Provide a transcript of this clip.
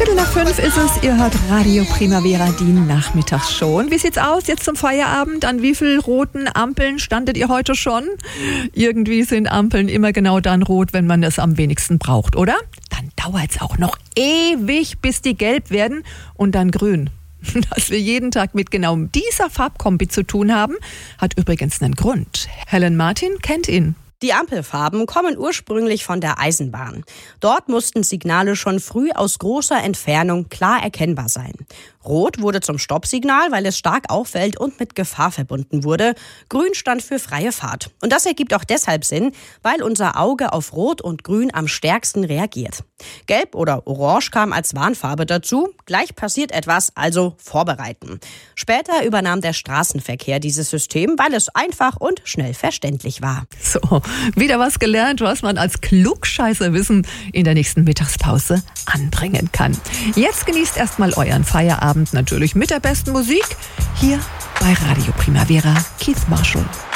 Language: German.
4:15 ist es, ihr hört Radio Primavera, die Nachmittagsshow. Und wie sieht's aus jetzt zum Feierabend? An wie vielen roten Ampeln standet ihr heute schon? Irgendwie sind Ampeln immer genau dann rot, wenn man es am wenigsten braucht, oder? Dann dauert's auch noch ewig, bis die gelb werden und dann grün. Dass wir jeden Tag mit genau dieser Farbkombi zu tun haben, hat übrigens einen Grund. Helen Martin kennt ihn. Die Ampelfarben kommen ursprünglich von der Eisenbahn. Dort mussten Signale schon früh aus großer Entfernung klar erkennbar sein. Rot wurde zum Stoppsignal, weil es stark auffällt und mit Gefahr verbunden wurde. Grün stand für freie Fahrt. Und das ergibt auch deshalb Sinn, weil unser Auge auf Rot und Grün am stärksten reagiert. Gelb oder Orange kam als Warnfarbe dazu. Gleich passiert etwas, also vorbereiten. Später übernahm der Straßenverkehr dieses System, weil es einfach und schnell verständlich war. So, wieder was gelernt, was man als Klugscheißerwissen in der nächsten Mittagspause anbringen kann. Jetzt genießt erstmal euren Feierabend natürlich mit der besten Musik hier bei Radio Primavera. Keith Marshall.